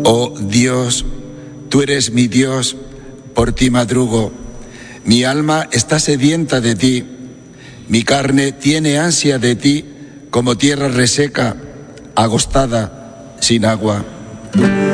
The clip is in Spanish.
Oh Dios, tú eres mi Dios, por ti madrugo. Mi alma está sedienta de ti, mi carne tiene ansia de ti, como tierra reseca, agostada, sin agua.